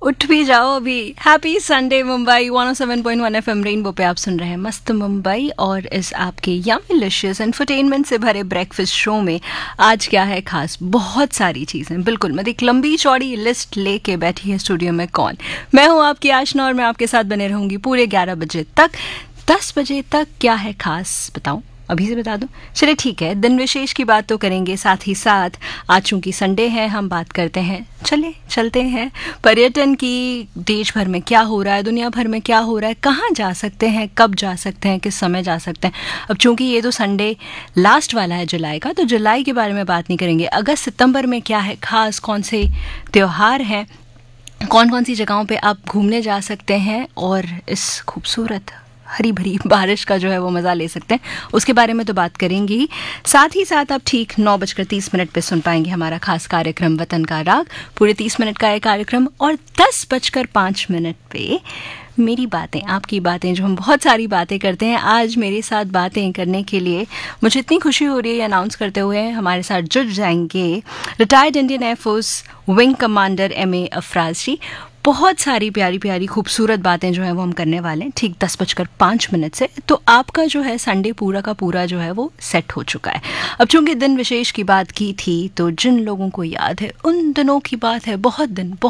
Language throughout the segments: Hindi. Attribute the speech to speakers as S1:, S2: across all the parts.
S1: उठ भी जाओ अभी। Happy Sunday Mumbai 107.1 FM rainbow पे आप सुन रहे हैं मस्त मुंबई, और इस आपके यमीलिशियस एंटरटेनमेंट से भरे ब्रेकफास्ट शो में आज क्या है खास? बहुत सारी चीज़ें, बिल्कुल मतलब एक लंबी चौड़ी लिस्ट लेके बैठी है स्टूडियो में कौन। मैं हूँ आपकी आशना और मैं आपके साथ बने रहूँगी पूरे 11 बजे तक। 10 बजे तक क्या है खास बताऊँ? अभी से बता दूं? चलिए ठीक है, दिन विशेष की बात तो करेंगे, साथ ही साथ आज चूंकि संडे है हम बात करते हैं, चलते हैं पर्यटन की। देश भर में क्या हो रहा है, दुनिया भर में क्या हो रहा है, कहाँ जा सकते हैं, कब जा सकते हैं, किस समय जा सकते हैं। अब चूंकि ये तो संडे लास्ट वाला है जुलाई का, तो जुलाई के बारे में बात नहीं करेंगे। अगस्त सितंबर में क्या है खास, कौन से त्यौहार हैं, कौन कौन सी जगहों पे आप घूमने जा सकते हैं और इस खूबसूरत हरी भरी बारिश का जो है वो मज़ा ले सकते हैं, उसके बारे में तो बात करेंगे ही। साथ ही साथ आप ठीक 9:30 पे सुन पाएंगे हमारा खास कार्यक्रम वतन का राग, पूरे 30 मिनट का ये कार्यक्रम। और 10:05 पे मेरी बातें, आपकी बातें, जो हम बहुत सारी बातें करते हैं। आज मेरे साथ बातें करने के लिए मुझे इतनी खुशी हो रही है अनाउंस करते हुए हमारे साथ जुड़ जाएंगे retired Indian air force wing commander M.A. Afraz जी। बहुत सारी प्यारी प्यारी खूबसूरत बातें जो है वो हम करने वाले हैं ठीक 10:05 से। तो आपका जो है संडे पूरा का पूरा जो है वो सेट हो चुका है। अब चूंकि दिन विशेष की बात की थी, तो जिन लोगों को याद है उन दिनों की बात है, बहुत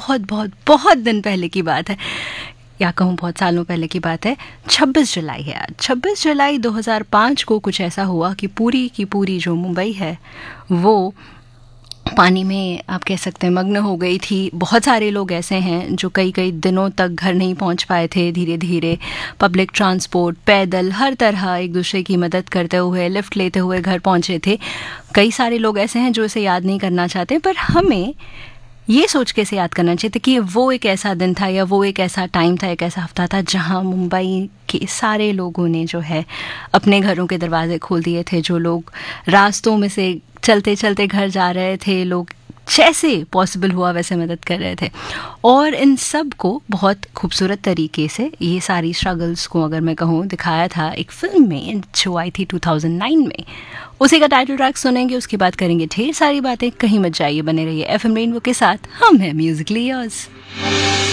S1: दिन पहले की बात है, या कहूँ बहुत सालों पहले की बात है। 26 जुलाई है आज। 26 जुलाई 2005 को कुछ ऐसा हुआ कि पूरी की पूरी जो मुंबई है वो पानी में आप कह सकते हैं मग्न हो गई थी। बहुत सारे लोग ऐसे हैं जो कई दिनों तक घर नहीं पहुंच पाए थे। धीरे धीरे पब्लिक ट्रांसपोर्ट, पैदल, हर तरह एक दूसरे की मदद करते हुए, लिफ्ट लेते हुए घर पहुंचे थे। कई सारे लोग ऐसे हैं जो इसे याद नहीं करना चाहते, पर हमें ये सोच के इसे याद करना चाहिए था कि वो एक ऐसा दिन था, या वो एक ऐसा टाइम था, एक ऐसा हफ्ता था जहां मुंबई के सारे लोगों ने जो है अपने घरों के दरवाजे खोल दिए थे। जो लोग रास्तों में से चलते चलते घर जा रहे थे, लोग जैसे पॉसिबल हुआ वैसे मदद कर रहे थे। और इन सब को बहुत खूबसूरत तरीके से, ये सारी स्ट्रगल्स को अगर मैं कहूँ, दिखाया था एक फिल्म में जो आई थी 2009 में। उसी का टाइटल ट्रैक सुनेंगे, उसकी बात करेंगे ढेर सारी बातें। कहीं मत जाइए, बने रहिए FM रेनबो के साथ। हम हैं म्यूजिकली योर्स।